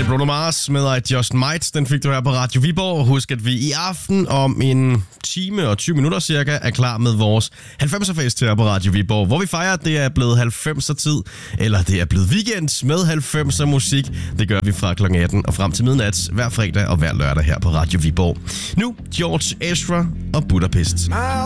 Det er Bruno Mars med I Just Might. Den fik du her på Radio Viborg. Husk, at vi i aften om en time og 20 minutter cirka er klar med vores 90'er-fest her på Radio Viborg, hvor vi fejrer, at det er blevet 90'er-tid, eller det er blevet weekend med 90'er-musik. Det gør vi fra kl. 18 og frem til midnat hver fredag og hver lørdag her på Radio Viborg. Nu George Ezra og Budapest.